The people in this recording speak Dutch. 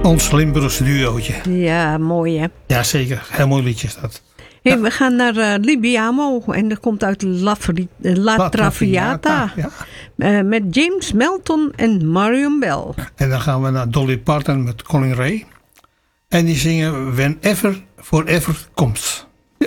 Ons Limburgse duootje. Ja, mooi hè. Ja, zeker. Heel mooi liedje is dat. Hey, we gaan naar Libiamo en dat komt uit La Traviata. Ja. Met James Melton en Marion Bell. En dan gaan we naar Dolly Parton met Colin Ray. En die zingen Whenever Forever Comes.